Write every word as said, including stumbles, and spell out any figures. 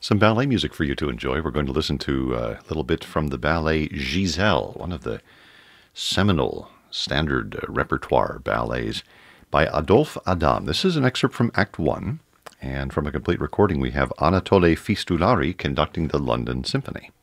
Some ballet music for you to enjoy. We're going to listen to a little bit from the ballet Giselle, one of the seminal standard uh, repertoire ballets by Adolphe Adam. This is an excerpt from Act One, and from a complete recording we have Anatole Fistulari conducting the London Symphony.